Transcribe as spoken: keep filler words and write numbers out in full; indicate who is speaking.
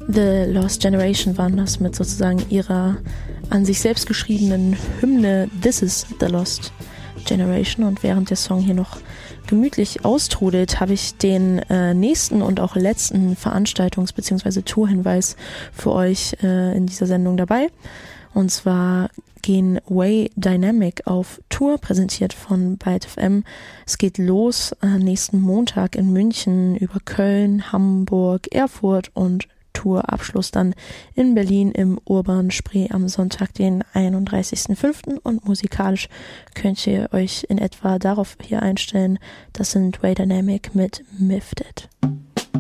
Speaker 1: The Lost Generation waren das mit sozusagen ihrer an sich selbst geschriebenen Hymne This is the Lost Generation. Und während der Song hier noch gemütlich austrudelt, habe ich den äh, nächsten und auch letzten Veranstaltungs- bzw. Tourhinweis für euch äh, in dieser Sendung dabei. Und zwar gehen Way Dynamic auf Tour, präsentiert von Byte F M. Es geht los äh, nächsten Montag in München über Köln, Hamburg, Erfurt und Tourabschluss dann in Berlin im Urban Spree am Sonntag, den einunddreißigsten fünften Und musikalisch könnt ihr euch in etwa darauf hier einstellen. Das sind Way Dynamic mit Mifted.